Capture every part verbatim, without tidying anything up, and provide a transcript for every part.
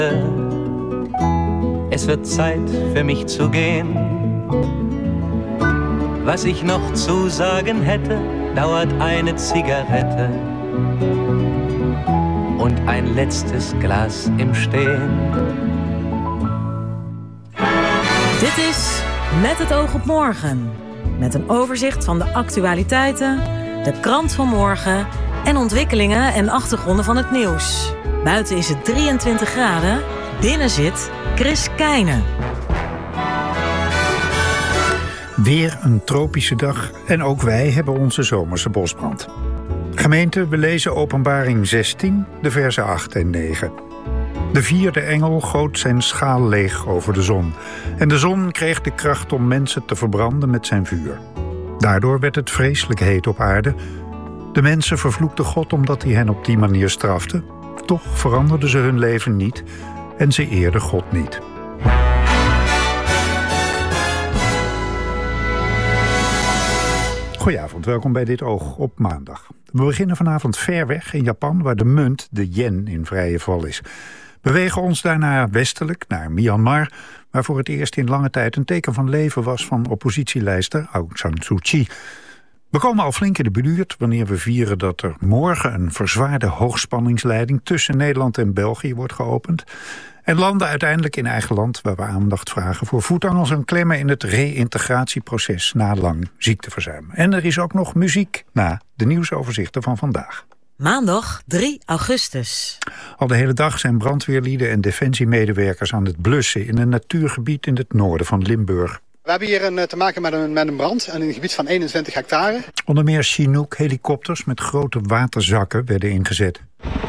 Es wird Zeit für mich zu gehen. Was ich noch zu sagen hätte, dauert eine Zigarette und ein letztes Glas im Stehen. Dit is Met het oog op morgen. Met een overzicht van de actualiteiten, de krant van morgen en ontwikkelingen en achtergronden van het nieuws. Buiten is het drieëntwintig graden, binnen zit Chris Keijnen. Weer een tropische dag en ook wij hebben onze zomerse bosbrand. Gemeente, we lezen Openbaring zestien, de versen acht en negen. De vierde engel goot zijn schaal leeg over de zon. En de zon kreeg de kracht om mensen te verbranden met zijn vuur. Daardoor werd het vreselijk heet op aarde. De mensen vervloekten God omdat hij hen op die manier strafte. Toch veranderden ze hun leven niet en ze eerden God niet. Goedenavond, welkom bij Dit Oog op maandag. We beginnen vanavond ver weg in Japan, waar de munt, de yen, in vrije val is. Bewegen ons daarna westelijk naar Myanmar, waar voor het eerst in lange tijd een teken van leven was van oppositielijster Aung San Suu Kyi. We komen al flink in de buurt wanneer we vieren dat er morgen een verzwaarde hoogspanningsleiding tussen Nederland en België wordt geopend. En landen uiteindelijk in eigen land, waar we aandacht vragen voor voetangels en klemmen in het reïntegratieproces na lang ziekteverzuim. En er is ook nog muziek na de nieuwsoverzichten van vandaag. Maandag drie augustus. Al de hele dag zijn brandweerlieden en defensiemedewerkers aan het blussen in een natuurgebied in het noorden van Limburg. We hebben hier een, te maken met een, met een brand in een gebied van eenentwintig hectare. Onder meer Chinook-helikopters met grote waterzakken werden ingezet.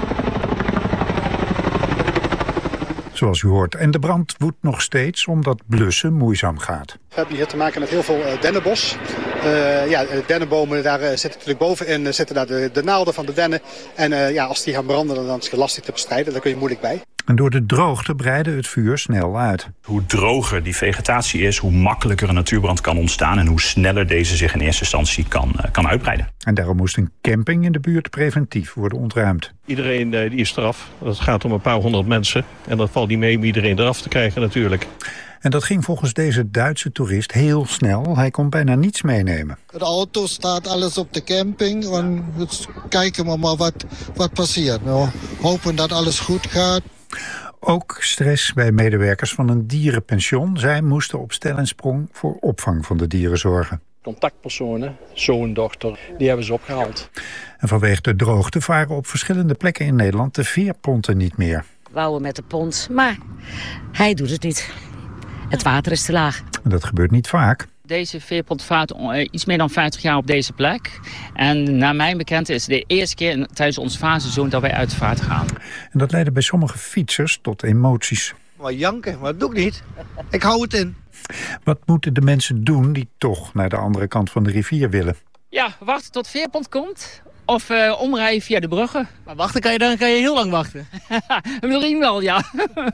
Zoals u hoort. En de brand woedt nog steeds omdat blussen moeizaam gaat. We hebben hier te maken met heel veel uh, dennenbos. Uh, ja, dennenbomen, daar uh, zitten natuurlijk bovenin uh, zitten daar de, de naalden van de dennen. En uh, ja, als die gaan branden, dan is het lastig te bestrijden. Daar kun je moeilijk bij. En door de droogte breidde het vuur snel uit. Hoe droger die vegetatie is, hoe makkelijker een natuurbrand kan ontstaan en hoe sneller deze zich in eerste instantie kan, uh, kan uitbreiden. En daarom moest een camping in de buurt preventief worden ontruimd. Iedereen uh, die is eraf. Het gaat om een paar honderd mensen. En dat valt niet mee om iedereen eraf te krijgen natuurlijk. En dat ging volgens deze Duitse toerist heel snel. Hij kon bijna niets meenemen. De auto staat alles op de camping. En we kijken we maar wat, wat passeert. We hopen dat alles goed gaat. Ook stress bij medewerkers van een dierenpension. Zij moesten op stel en sprong voor opvang van de dieren zorgen. Contactpersonen, zoon, dochter, die hebben ze opgehaald. En vanwege de droogte varen op verschillende plekken in Nederland de veerponten niet meer. Wouwen met de pont, maar hij doet het niet. Het water is te laag. En dat gebeurt niet vaak. Deze veerpont vaart iets meer dan vijftig jaar op deze plek. En naar mijn bekend is het de eerste keer tijdens ons faseseizoen dat wij uit de vaart gaan. En dat leidde bij sommige fietsers tot emoties. Maar janken, maar dat doe ik niet. Ik hou het in. Wat moeten de mensen doen die toch naar de andere kant van de rivier willen? Ja, wachten tot veerpont komt. Of uh, omrijden via de bruggen. Maar wachten kan je, dan kan je heel lang wachten. Misschien wel, ja.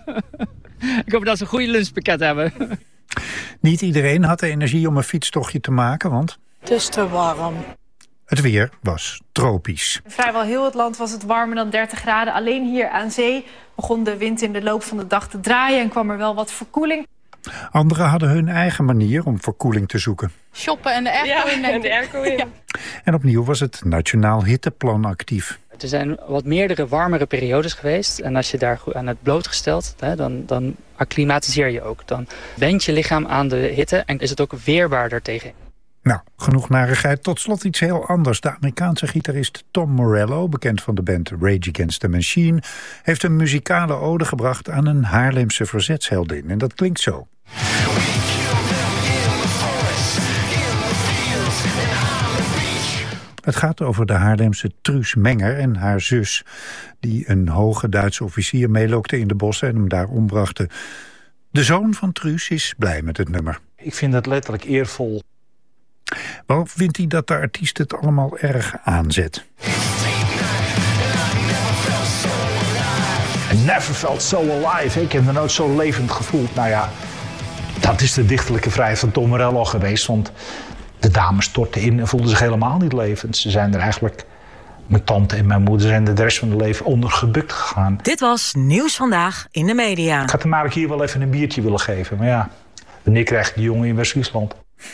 Ik hoop dat ze een goede lunchpakket hebben. Niet iedereen had de energie om een fietstochtje te maken, want het is te warm. Het weer was tropisch. In vrijwel heel het land was het warmer dan dertig graden. Alleen hier aan zee begon de wind in de loop van de dag te draaien en kwam er wel wat verkoeling. Anderen hadden hun eigen manier om verkoeling te zoeken. Shoppen en de airco ja, in. En de airco in. Ja. En opnieuw was het Nationaal Hitteplan actief. Er zijn wat meerdere warmere periodes geweest. En als je daar aan het blootgesteld, hè, dan, dan acclimatiseer je ook. Dan wend je lichaam aan de hitte en is het ook weerbaarder tegen. Nou, genoeg narigheid. Tot slot iets heel anders. De Amerikaanse gitarist Tom Morello, bekend van de band Rage Against the Machine, heeft een muzikale ode gebracht aan een Haarlemse verzetsheldin. En dat klinkt zo. Het gaat over de Haarlemse Truus Menger en haar zus, die een hoge Duitse officier meelokte in de bossen en hem daar ombrachten. De zoon van Truus is blij met het nummer. Ik vind het letterlijk eervol. Wel vindt hij dat de artiest het allemaal erg aanzet. I never felt so alive. Ik heb me nooit zo levend gevoeld. Nou ja, dat is de dichterlijke vrijheid van Tom Morello geweest. Want de dames stortten in en voelden zich helemaal niet levend. Ze zijn er eigenlijk Mijn tante en mijn moeder zijn er de rest van hun leven onder gebukt gegaan. Dit was Nieuws Vandaag in de media. Ik had de Mark hier wel even een biertje willen geven. Maar ja, wanneer krijg ik die jongen in West-Friesland?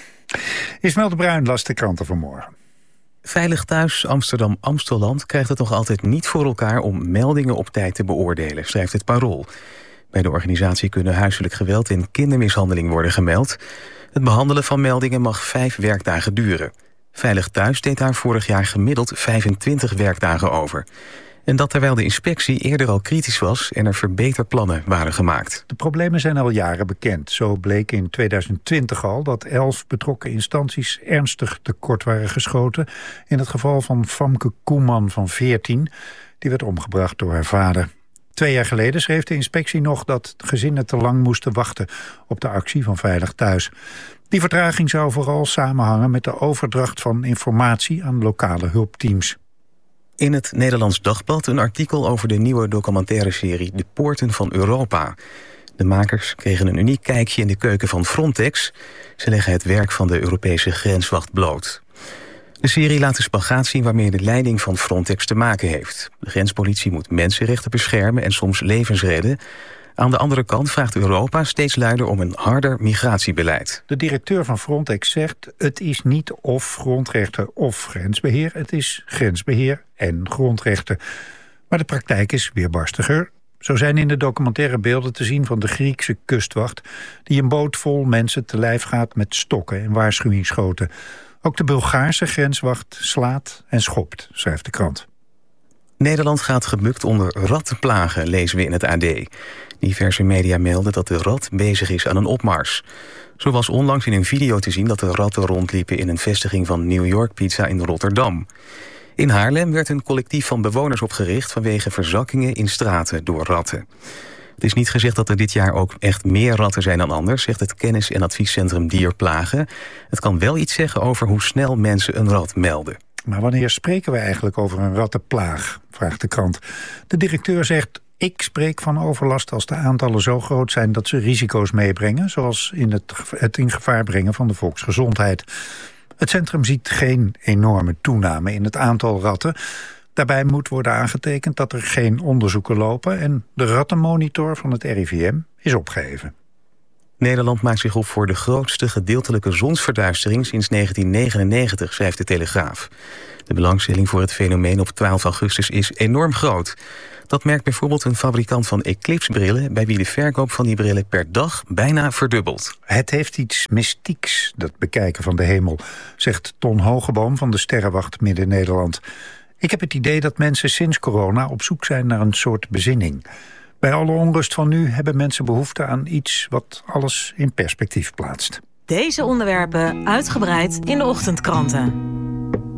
Ismaël de Bruin las de kranten vanmorgen. Veilig Thuis Amsterdam-Amstelland krijgt het nog altijd niet voor elkaar om meldingen op tijd te beoordelen, schrijft het Parool. Bij de organisatie kunnen huiselijk geweld en kindermishandeling worden gemeld. Het behandelen van meldingen mag vijf werkdagen duren. Veilig Thuis deed daar vorig jaar gemiddeld vijfentwintig werkdagen over. En dat terwijl de inspectie eerder al kritisch was en er verbeterplannen waren gemaakt. De problemen zijn al jaren bekend. Zo bleek in tweeduizend twintig al dat elf betrokken instanties ernstig tekort waren geschoten. In het geval van Famke Koeman van veertien. Die werd omgebracht door haar vader. Twee jaar geleden schreef de inspectie nog dat gezinnen te lang moesten wachten op de actie van Veilig Thuis. Die vertraging zou vooral samenhangen met de overdracht van informatie aan lokale hulpteams. In het Nederlands Dagblad een artikel over de nieuwe documentaire serie De Poorten van Europa. De makers kregen een uniek kijkje in de keuken van Frontex. Ze leggen het werk van de Europese grenswacht bloot. De serie laat de spagaat zien waarmee de leiding van Frontex te maken heeft. De grenspolitie moet mensenrechten beschermen en soms levens redden. Aan de andere kant vraagt Europa steeds luider om een harder migratiebeleid. De directeur van Frontex zegt: het is niet of grondrechten of grensbeheer. Het is grensbeheer en grondrechten. Maar de praktijk is weerbarstiger. Zo zijn in de documentaire beelden te zien van de Griekse kustwacht die een boot vol mensen te lijf gaat met stokken en waarschuwingsschoten. Ook de Bulgaarse grenswacht slaat en schopt, schrijft de krant. Nederland gaat gebukt onder rattenplagen, lezen we in het A D. Diverse media melden dat de rat bezig is aan een opmars. Zo was onlangs in een video te zien dat de ratten rondliepen in een vestiging van New York Pizza in Rotterdam. In Haarlem werd een collectief van bewoners opgericht vanwege verzakkingen in straten door ratten. Het is niet gezegd dat er dit jaar ook echt meer ratten zijn dan anders, zegt het kennis- en adviescentrum Dierplagen. Het kan wel iets zeggen over hoe snel mensen een rat melden. Maar wanneer spreken we eigenlijk over een rattenplaag, vraagt de krant. De directeur zegt: ik spreek van overlast als de aantallen zo groot zijn dat ze risico's meebrengen, zoals in het, het in gevaar brengen van de volksgezondheid. Het centrum ziet geen enorme toename in het aantal ratten. Daarbij moet worden aangetekend dat er geen onderzoeken lopen en de rattenmonitor van het R I V M is opgeheven. Nederland maakt zich op voor de grootste gedeeltelijke zonsverduistering sinds negentien negenennegentig, schrijft de Telegraaf. De belangstelling voor het fenomeen op twaalf augustus is enorm groot. Dat merkt bijvoorbeeld een fabrikant van eclipsebrillen, bij wie de verkoop van die brillen per dag bijna verdubbelt. Het heeft iets mystieks, dat bekijken van de hemel, zegt Ton Hogeboom van de Sterrenwacht Midden-Nederland. Ik heb het idee dat mensen sinds corona op zoek zijn naar een soort bezinning. Bij alle onrust van nu hebben mensen behoefte aan iets wat alles in perspectief plaatst. Deze onderwerpen uitgebreid in de ochtendkranten.